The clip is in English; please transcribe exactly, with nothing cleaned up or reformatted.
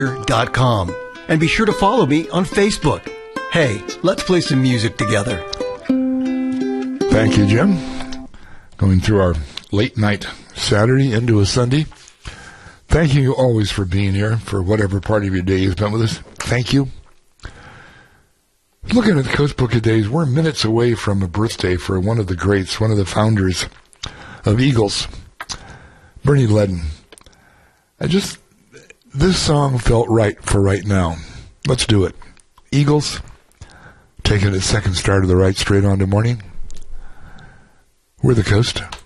dot com. And be sure to follow me on Facebook. Hey, let's play some music together. Thank you, Jim. Going through our late night Saturday into a Sunday. Thank you always for being here for whatever part of your day you spent with us. Thank you. Looking at the Coast Book of Days, we're minutes away from a birthday for one of the greats, one of the founders of Eagles, Bernie Leadon. I just, this song felt right for right now. Let's do it. Eagles, taking its second start of the right straight on to morning. We're the Coast.